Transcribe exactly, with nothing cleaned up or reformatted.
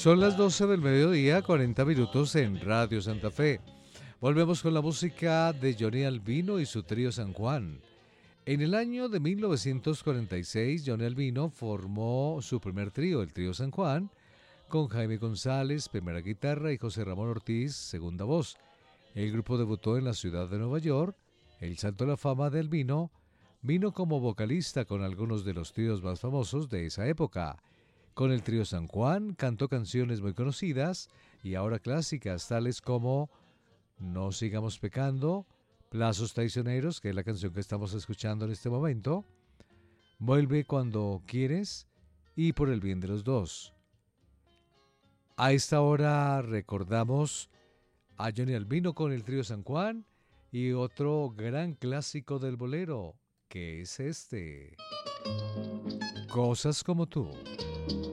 Son las doce del mediodía, cuarenta minutos en Radio Santa Fe. Volvemos con la música de Johnny Albino y su trío San Juan. En el año de mil novecientos cuarenta y seis, Johnny Albino formó su primer trío, el trío San Juan, con Jaime González, primera guitarra, y José Ramón Ortiz, segunda voz. El grupo debutó en la ciudad de Nueva York. El salto a la fama de Albino vino como vocalista con algunos de los tríos más famosos de esa época. Con el trío San Juan cantó canciones muy conocidas y ahora clásicas, tales como No sigamos pecando, Plazos traicioneros, que es la canción que estamos escuchando en este momento, Vuelve cuando quieres y Por el bien de los dos. A esta hora recordamos a Johnny Albino con el trío San Juan y otro gran clásico del bolero, que es este, Cosas como tú.